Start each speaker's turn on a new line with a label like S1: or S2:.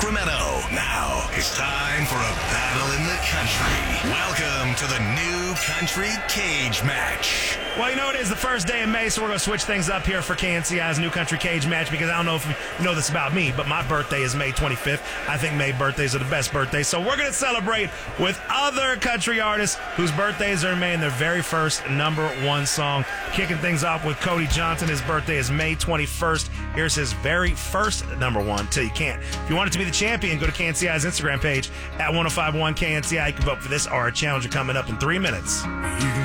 S1: Sacramento. Now it's time for a battle in the country. Welcome to the new country cage match.
S2: Well, you know it is the first day of May, so we're going to switch things up here for KNCI's New Country Cage match because I don't know if you know this about me, but my birthday is May 25th. I think May birthdays are the best birthdays, so we're going to celebrate with other country artists whose birthdays are in May and their very first #1 song. Kicking things off with Cody Johnson. His birthday is May 21st. Here's his very first #1 till you can't. If you want it to be the champion, go to KNCI's Instagram page at 1051 KNCI. You can vote for this or our challenger coming up in 3 minutes.